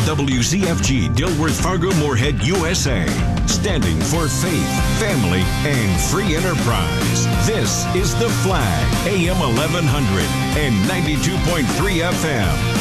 WZFG Dilworth Fargo Moorhead, USA. Standing for faith, family, and free enterprise. This is The Flag, AM 1100 and 92.3 FM.